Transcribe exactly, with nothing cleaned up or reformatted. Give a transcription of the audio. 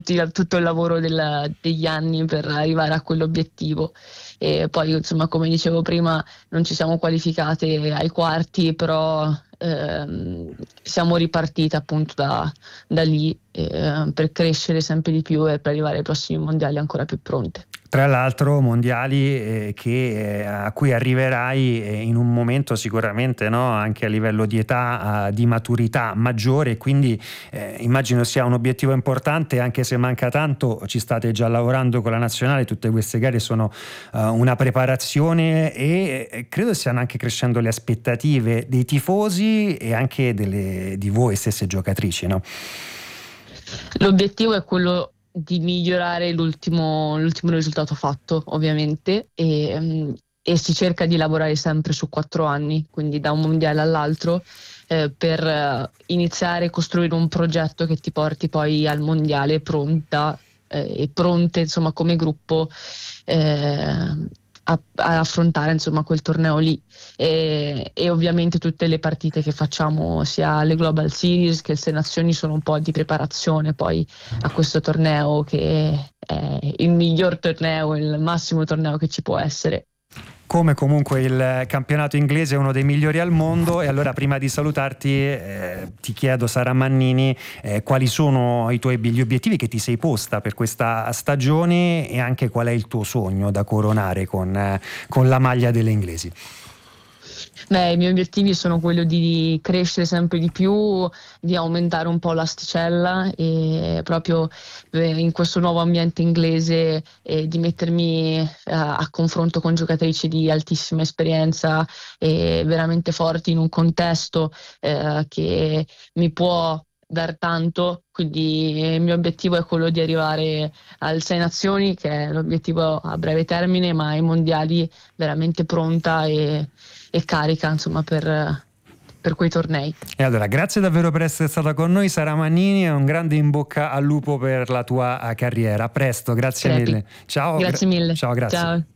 tutto il lavoro del, degli anni per arrivare a quell'obiettivo. E poi, insomma, come dicevo prima, non ci siamo qualificate ai quarti, però ehm, siamo ripartite appunto da, da lì eh, per crescere sempre di più e per arrivare ai prossimi mondiali ancora più pronte. Tra l'altro mondiali eh, che, eh, a cui arriverai eh, in un momento sicuramente, no, anche a livello di età, eh, di maturità maggiore, quindi eh, immagino sia un obiettivo importante, anche se manca tanto, ci state già lavorando con la nazionale, tutte queste gare sono eh, una preparazione e eh, credo stiano anche crescendo le aspettative dei tifosi e anche delle, di voi stesse giocatrici, no? L'obiettivo è quello di migliorare l'ultimo, l'ultimo risultato fatto, ovviamente, e, mm, e si cerca di lavorare sempre su quattro anni, quindi da un mondiale all'altro, eh, per eh, iniziare a costruire un progetto che ti porti poi al mondiale pronta eh, e pronte, insomma, come gruppo eh, a, a affrontare, insomma, quel torneo lì. E, e ovviamente tutte le partite che facciamo, sia le Global Series che le Sei Nazioni, sono un po' di preparazione poi a questo torneo, che è il miglior torneo, il massimo torneo che ci può essere. Come comunque il campionato inglese è uno dei migliori al mondo, e allora prima di salutarti eh, ti chiedo, Sara Mannini, eh, quali sono i tuoi gli obiettivi che ti sei posta per questa stagione e anche qual è il tuo sogno da coronare con, eh, con la maglia delle inglesi? Beh, i miei obiettivi sono quello di crescere sempre di più, di aumentare un po' l'asticella e proprio eh, in questo nuovo ambiente inglese eh, di mettermi eh, a confronto con giocatrici di altissima esperienza e veramente forti in un contesto eh, che mi può dar tanto, quindi il mio obiettivo è quello di arrivare al Sei Nazioni, che è l'obiettivo a breve termine, ma ai mondiali veramente pronta e, e carica, insomma, per, per quei tornei. E allora, grazie davvero per essere stata con noi, Sara Mannini, e un grande in bocca al lupo per la tua carriera. A presto, grazie Crepi. mille. Ciao. Grazie mille. Ciao, grazie. Ciao.